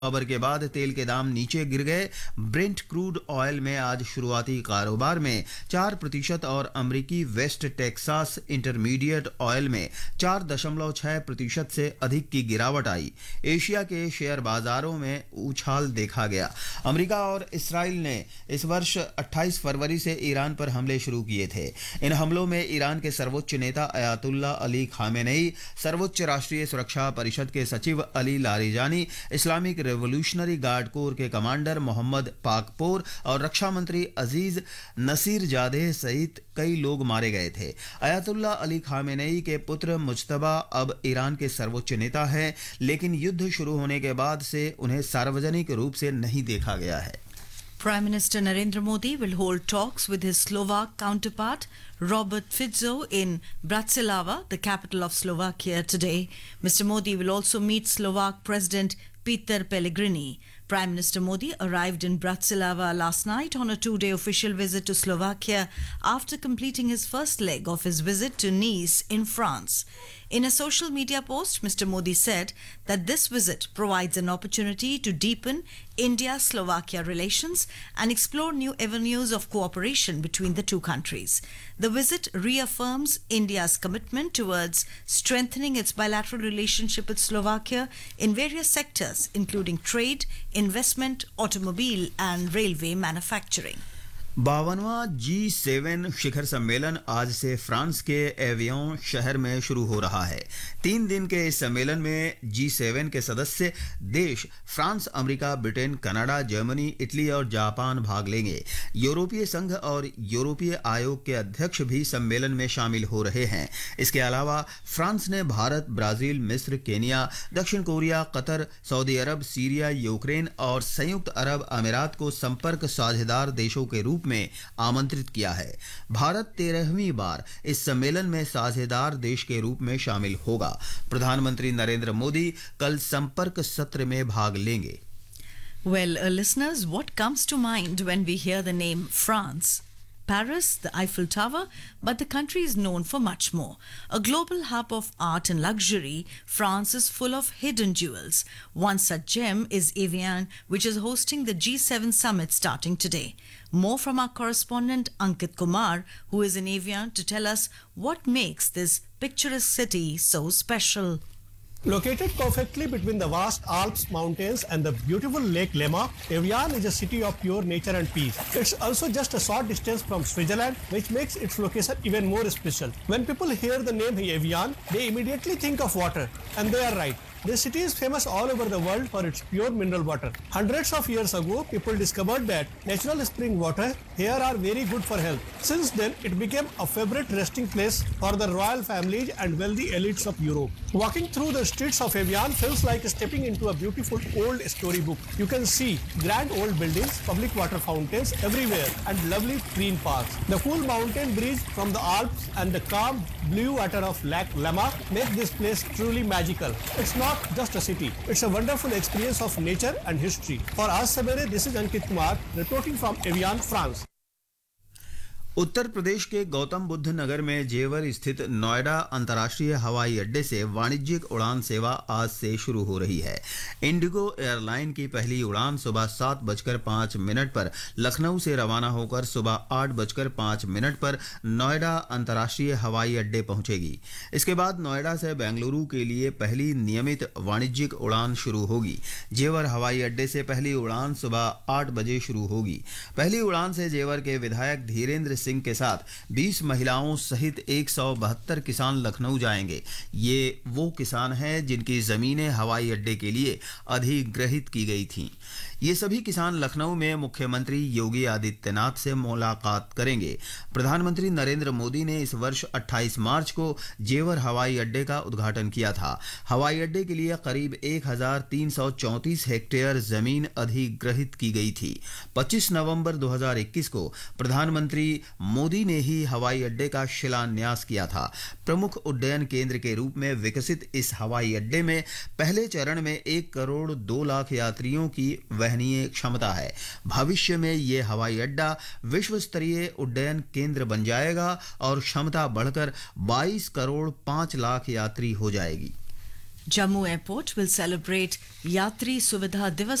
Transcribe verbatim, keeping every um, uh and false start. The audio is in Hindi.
खबर के बाद तेल के दाम नीचे गिर गए। ब्रेंट क्रूड ऑयल में आज शुरुआती कारोबार में चार प्रतिशत और अमेरिकी वेस्ट टेक्सास इंटरमीडिएट ऑयल में चार दशमलव छह प्रतिशत से अधिक की गिरावट आई। एशिया के शेयर बाजारों में उछाल देखा गया। अमेरिका और इसराइल ने इस वर्ष अट्ठाईस फरवरी से ईरान पर हमले शुरू किए थे। इन हमलों में ईरान के सर्वोच्च नेता अयातुल्ला अली खामेनेई, सर्वोच्च राष्ट्रीय सुरक्षा परिषद के सचिव Ali Larijani, Islamic revolutionary guard core के कमांडर मोहम्मद पाकपोर और रक्षा मंत्री अजीज नसीर जादेह सहित कई लोग मारे गए थे। अयातुल्ला अली खामेनेई के पुत्र मुज्तबा अब ईरान के सर्वोच्च नेता हैं, लेकिन युद्ध शुरू होने के बाद से उन्हें सार्वजनिक रूप से नहीं देखा गया है। Prime Minister Narendra Modi will hold talks with his Slovak counterpart Robert Fico in Bratislava, the capital of Slovakia, today. Mister Modi will also meet Slovak President Peter Pellegrini. Prime Minister Modi arrived in Bratislava last night on a two-day official visit to Slovakia after completing his first leg of his visit to Nice in France. In a social media post, Mister Modi said that this visit provides an opportunity to deepen India-Slovakia relations and explore new avenues of cooperation between the two countries. The visit reaffirms India's commitment towards strengthening its bilateral relationship with Slovakia in various sectors, including trade, investment, automobile and railway manufacturing. बावनवां ji seven शिखर सम्मेलन आज से फ्रांस के एवियन शहर में शुरू हो रहा है। तीन दिन के इस सम्मेलन में जी सेवन के सदस्य देश France, America, Britain, Canada, Germany, Italy और जापान भाग लेंगे। यूरोपीय संघ और यूरोपीय आयोग के अध्यक्ष भी सम्मेलन में शामिल हो रहे हैं। इसके अलावा फ्रांस ने भारत, ब्राजील, मिस्र, केनिया, दक्षिण कोरिया, कतर, सऊदी अरब, सीरिया, यूक्रेन और संयुक्त अरब अमीरात को संपर्क साझेदार देशों के रूप में आमंत्रित किया है। भारत तेरहवीं बार इस सम्मेलन में साझेदार देश के रूप में शामिल होगा। प्रधानमंत्री नरेंद्र मोदी कल संपर्क सत्र में भाग लेंगे। Well, uh, listeners, what comes to mind when we hear the name France? Paris, the Eiffel Tower, but the country is known for much more. A global hub of art and luxury, France is full of hidden jewels. One such gem is Evian, which is hosting the G seven summit starting today. More from our correspondent Ankit Kumar, who is in Evian, to tell us what makes this picturesque city so special. Located perfectly between the vast Alps mountains and the beautiful Lake Léman, Evian is a city of pure nature and peace. It's also just a short distance from Switzerland, which makes its location even more special. When people hear the name Evian, they immediately think of water, and they are right. This city is famous all over the world for its pure mineral water. Hundreds of years ago, people discovered that natural spring water here are very good for health. Since then, it became a favorite resting place for the royal families and wealthy elites of Europe. Walking through the streets of Evian feels like stepping into a beautiful old storybook. You can see grand old buildings, public water fountains everywhere, and lovely green parks. The cool mountain breeze from the Alps and the calm blue water of Lake Léman make this place truly magical. It's not just a city, it's a wonderful experience of nature and history. For Aaj Savere, this is Ankit Kumar reporting from Evian, France. Uttar Pradesh के गौतम बुद्ध नगर में जेवर स्थित नोएडा अंतर्राष्ट्रीय हवाई अड्डे से वाणिज्यिक उड़ान सेवा आज से शुरू हो रही है। इंडिगो एयरलाइन की पहली उड़ान सुबह सात बजकर पाँच मिनट पर लखनऊ से रवाना होकर सुबह आठ बजकर पाँच मिनट पर नोएडा अंतर्राष्ट्रीय हवाई अड्डे पहुंचेगी। इसके बाद नोएडा से बेंगलुरु के लिए पहली नियमित वाणिज्यिक उड़ान शुरू होगी। जेवर हवाई अड्डे से पहली उड़ान सुबह आठ बजे शुरू होगी। पहली उड़ान से जेवर के विधायक धीरेन्द्र सिंह के साथ बीस महिलाओं सहित एक सौ बहत्तर किसान लखनऊ जाएंगे। ये वो किसान हैं जिनकी जमीनें हवाई अड्डे के लिए अधिग्रहित की गई थीं। ये सभी किसान लखनऊ में मुख्यमंत्री योगी आदित्यनाथ से मुलाकात करेंगे। प्रधानमंत्री नरेंद्र मोदी ने इस वर्ष अट्ठाईस मार्च को जेवर हवाई अड्डे का उद्घाटन किया था। हवाई अड्डे के लिए करीब एक हज़ार तीन सौ चौंतीस हेक्टेयर जमीन अधिग्रहित की गई थी। पच्चीस नवंबर दो हज़ार इक्कीस को प्रधानमंत्री मोदी ने ही हवाई अड्डे का शिलान्यास किया था। प्रमुख उड्डयन केंद्र के रूप में विकसित इस हवाई अड्डे में पहले चरण में एक करोड़ दो लाख यात्रियों की वहनीय क्षमता है। भविष्य में ये हवाई अड्डा विश्व स्तरीय उड्डयन केंद्र बन जाएगा और क्षमता बढ़कर बाईस करोड़ पाँच लाख यात्री हो जाएगी। Jammu Airport will celebrate Yatri Suvidha Divas